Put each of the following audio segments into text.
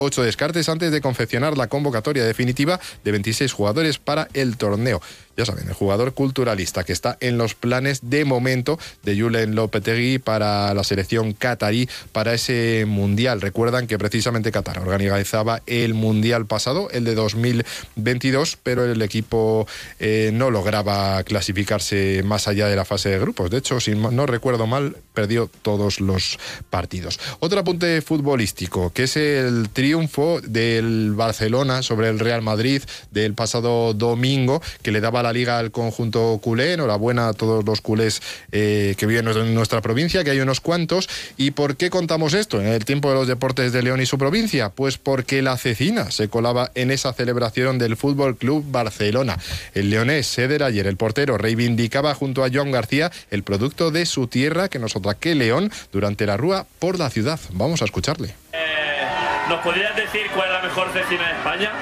8 descartes antes de confeccionar la convocatoria definitiva de 26 jugadores para el torneo. Ya saben, el jugador culturalista que está en los planes de momento de Julen Lopetegui para la selección catarí para ese Mundial. Recuerdan que precisamente Qatar organizaba el Mundial pasado, el de 2022, pero el equipo no lograba clasificarse más allá de la fase de grupos. De hecho, si no recuerdo mal, perdió todos los partidos. Otro apunte futbolístico, que es el triunfo del Barcelona sobre el Real Madrid del pasado domingo, que le daba la liga al conjunto culé. Enhorabuena a todos los culés que viven en nuestra provincia, que hay unos cuantos. ¿Y por qué contamos esto en el tiempo de los deportes de León y su provincia? Pues porque la Cecina se colaba en esa celebración del Fútbol Club Barcelona. El leonés Eder Ayer, el portero, reivindicaba junto a Joan García el producto de su tierra, que no es otra que León, durante la rúa por la ciudad. Vamos a escucharle. ¿Nos podrías decir cuál es la mejor cecina de España?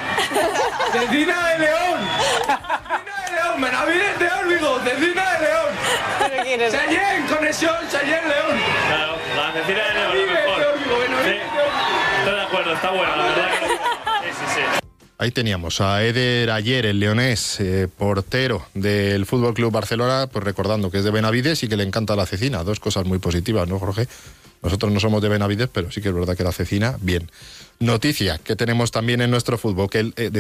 ¡Cecina de León! ¡Cecina de León! ¡Benavides de Órbigo! ¡Cecina de León! ¿Pero quién es? ¡Chayén! ¡Conexión! ¡Chayén León! Claro, la cecina de León, la mejor. De Órbigo, Benavides de Órbigo. Estoy de acuerdo, está buena, la verdad que sí. Ahí teníamos a Eder Ayer, el leonés, portero del Fútbol Club Barcelona, pues recordando que es de Benavides y que le encanta la cecina. Dos cosas muy positivas, ¿no, Jorge? Nosotros no somos de Benavides, pero sí que es verdad que la cecina, bien. Noticia que tenemos también en nuestro fútbol,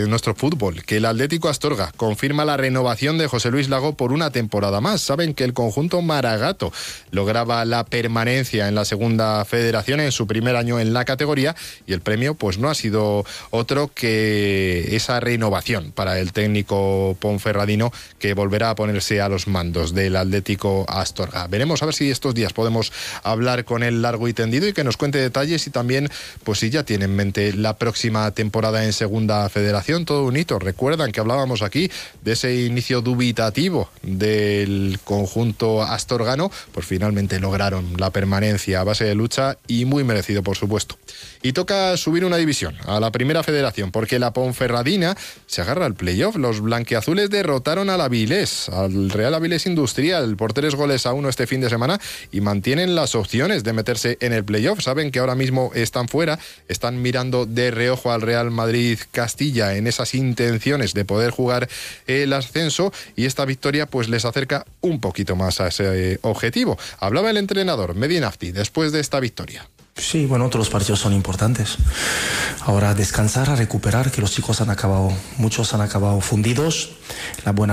que el Atlético Astorga confirma la renovación de José Luis Lago por una temporada más. Saben que el conjunto maragato lograba la permanencia en la segunda federación en su primer año en la categoría, y el premio pues no ha sido otro que esa renovación para el técnico ponferradino, que volverá a ponerse a los mandos del Atlético Astorga. Veremos a ver si estos días podemos hablar con él largo y tendido y que nos cuente detalles, y también pues si ya tiene en mente la próxima temporada en segunda federación. Todo un hito. Recuerdan que hablábamos aquí de ese inicio dubitativo del conjunto astorgano, pues finalmente lograron la permanencia a base de lucha, y muy merecido, por supuesto. Y toca subir una división a la primera federación, porque la Ponferradina se agarra al playoff. Los blanquiazules derrotaron al Avilés, al Real Avilés Industrial, por 3-1 este fin de semana, y mantienen las opciones de meterse en el playoff. Saben que ahora mismo están fuera, están mirando de reojo al Real Madrid Castilla en esas intenciones de poder jugar el ascenso, y esta victoria pues les acerca un poquito más a ese objetivo. Hablaba el entrenador Mehdi Nafti después de esta victoria. Sí, bueno, todos los partidos son importantes. Ahora descansar, a recuperar, que los chicos muchos han acabado fundidos. La buena